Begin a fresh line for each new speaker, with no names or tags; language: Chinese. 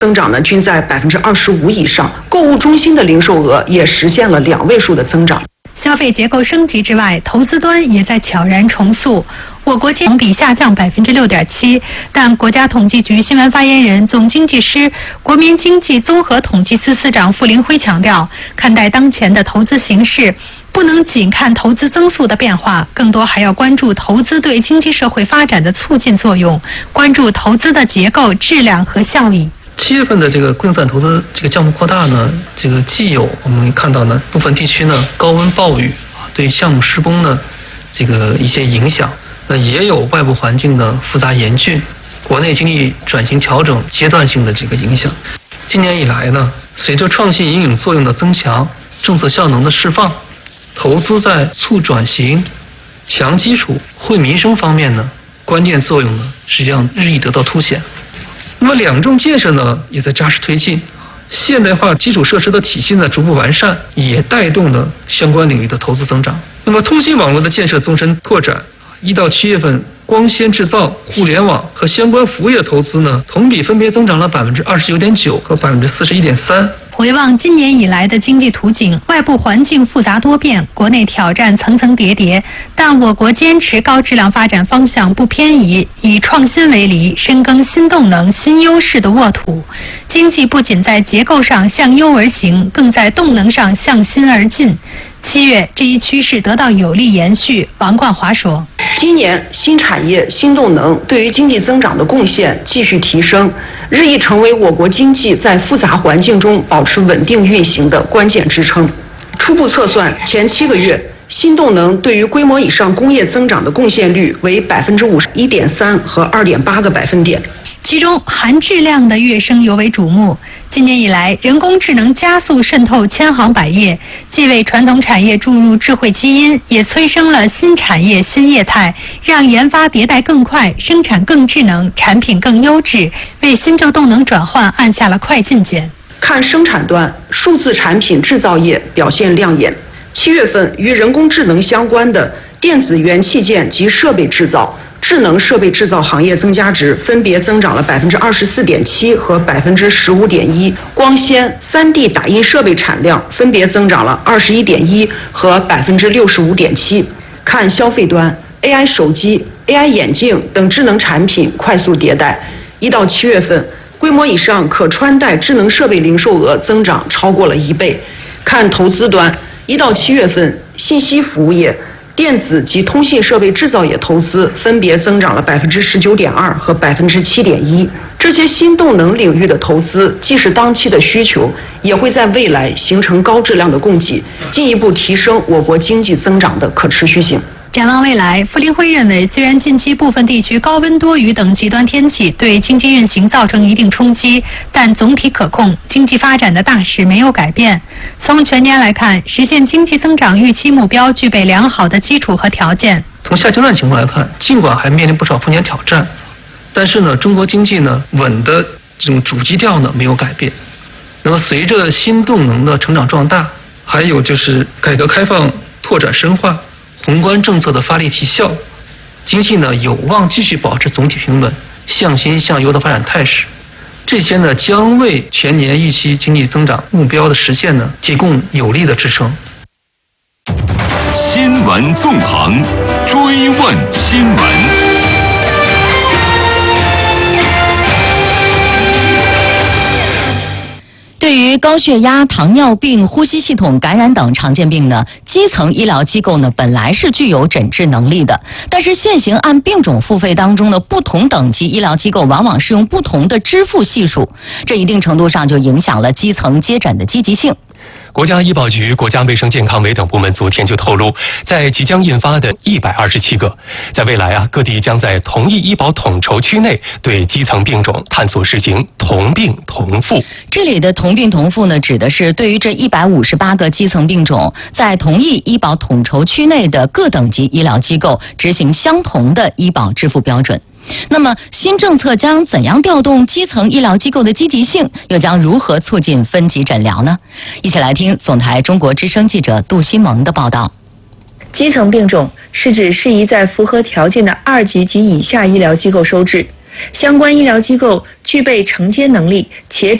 增长呢均在25%以上，购物中心的零售额也实现了2位数的增长。
消费结构升级之外，投资端也在悄然重塑。我国同比下降6.7%，但国家统计局新闻发言人、总经济师、国民经济综合统计司司长傅林辉强调，看待当前的投资形势，不能仅看投资增速的变化，更多还要关注投资对经济社会发展的促进作用，关注投资的结构、质量和效益。
7月份的这个固定资产投资这个项目扩大呢，这个既有我们看到呢部分地区呢高温暴雨对项目施工呢这个一些影响，也有外部环境的复杂严峻，国内经济转型调整阶段性的这个影响。今年以来呢，随着创新引领作用的增强，政策效能的释放，投资在促转型、强基础、惠民生方面呢，关键作用呢实际上日益得到凸显。那么两重建设呢也在扎实推进，现代化基础设施的体系呢逐步完善，也带动了相关领域的投资增长。那么通信网络的建设纵深拓展，1到7月份光纤制造、互联网和相关服务业投资呢同比分别增长了29.9%和41.3%。
回望今年以来的经济图景，外部环境复杂多变，国内挑战层层叠叠，但我国坚持高质量发展方向不偏移，以创新为犁，深耕新动能、新优势的沃土。经济不仅在结构上向优而行，更在动能上向新而进。7月，这一趋势得到有力延续。王冠华说，
今年新产业、新动能对于经济增长的贡献继续提升，日益成为我国经济在复杂环境中保持稳定运行的关键支撑。初步测算，前7个月新动能对于规模以上工业增长的贡献率为51.3%和2.8个百分点。
其中含质量的跃升尤为瞩目。今年以来，人工智能加速渗透千行百业，既为传统产业注入智慧基因，也催生了新产业新业态，让研发迭代更快，生产更智能，产品更优质，为新旧动能转换按下了快进键。
看生产端，数字产品制造业表现亮眼。7月份与人工智能相关的电子元器件及设备制造、智能设备制造行业增加值分别增长了24.7%和15.1%，光纤、3D 打印设备产量分别增长了21.1%和65.7%。看消费端 ，AI 手机、AI 眼镜等智能产品快速迭代。1到7月份，规模以上可穿戴智能设备零售额增长超过了1倍。看投资端，1到7月份，信息服务业、电子及通信设备制造业投资分别增长了19.2%和7.1%。这些新动能领域的投资，既是当期的需求，也会在未来形成高质量的供给，进一步提升我国经济增长的可持续性。
展望未来，傅林辉认为，虽然近期部分地区高温多雨等极端天气对经济运行造成一定冲击，但总体可控，经济发展的大势没有改变。从全年来看，实现经济增长预期目标具备良好的基础和条件。
从下阶段情况来看，尽管还面临不少风险挑战，但是呢，中国经济呢稳的这种主基调呢没有改变。那么随着新动能的成长壮大，还有就是改革开放拓展深化，宏观政策的发力提效，经济呢有望继续保持总体平稳、向新向优的发展态势。这些呢将为全年预期经济增长目标的实现呢提供有力的支撑。
新闻纵横，追问新闻。
对于高血压、糖尿病、呼吸系统感染等常见病呢，基层医疗机构呢本来是具有诊治能力的，但是现行按病种付费当中呢，不同等级医疗机构往往适用不同的支付系数，这一定程度上就影响了基层接诊的积极性。
国家医保局、国家卫生健康委等部门昨天就透露，在即将印发的127个，在未来各地将在同一医保统筹区内对基层病种探索实行同病同付。
这里的同病同付呢，指的是对于这158个基层病种，在同一医保统筹区内的各等级医疗机构执行相同的医保支付标准。那么新政策将怎样调动基层医疗机构的积极性，又将如何促进分级诊疗呢？一起来听总台中国之声记者杜新萌的报道。
基层病种是指适宜在符合条件的2级及以下医疗机构收治， 相关医疗机构具备承接能力且